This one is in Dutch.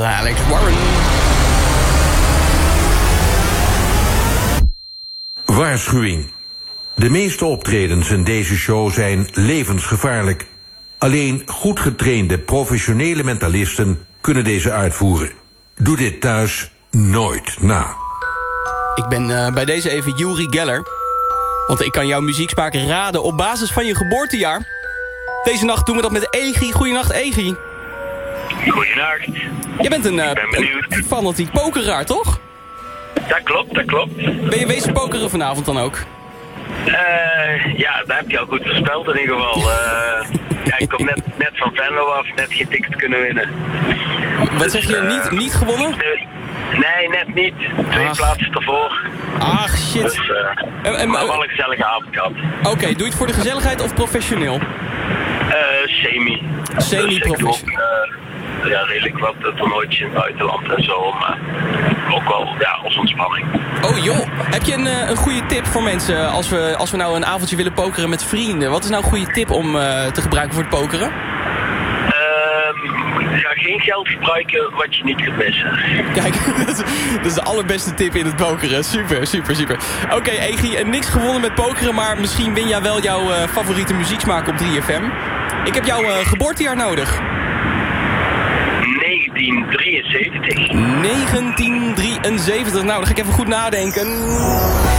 Alex Warren. Waarschuwing. De meeste optredens in deze show zijn levensgevaarlijk. Alleen goed getrainde professionele mentalisten kunnen deze uitvoeren. Doe dit thuis nooit na. Ik ben bij deze even Uri Geller. Want ik kan jouw muzieksmaak raden op basis van je geboortejaar. Deze nacht doen we dat met Egi. Goeienacht, Egi. Goeienacht. Jij bent Ik ben benieuwd. een fanatiek pokeraar, toch? Dat klopt. Ben je wezen pokeren vanavond dan ook? Ja, dat heb je al goed voorspeld in ieder geval. Ja, ik kom net van Venlo af, net geen ticket kunnen winnen. Wat zeg je, niet gewonnen? Nee, net niet. 2 plaatsen ervoor. Ach, shit. Dus, maar wel een gezellige avond gehad. Oké, doe je het voor de gezelligheid of professioneel? Semi. Semi-professioneel. Ja, redelijk wat toernooitjes in het buitenland en zo, maar ook wel, ja, als ontspanning. Oh joh, heb je een goede tip voor mensen als we nou een avondje willen pokeren met vrienden? Wat is nou een goede tip om te gebruiken voor het pokeren? Ga geen geld gebruiken wat je niet kunt missen. Kijk, dat is de allerbeste tip in het pokeren. Super. Oké, Egi, niks gewonnen met pokeren, maar misschien win jij wel jouw favoriete muzieksmaak op 3FM. Ik heb jouw geboortejaar nodig. 1973. 1973. Nou, dan ga ik even goed nadenken.